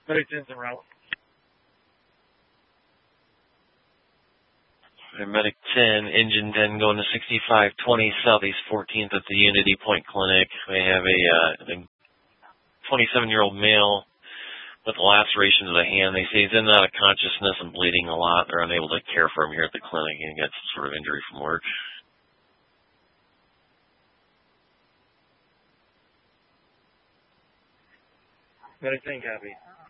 Medic 10's en route. Medic 10, Engine 10 going to 6520 Southeast 14th at the Unity Point Clinic. We have a 27-year-old male with a laceration to the hand. They say he's in and out of consciousness and bleeding a lot. They're unable to care for him here at the clinic. He got some sort of injury from work. Medic 10 copy.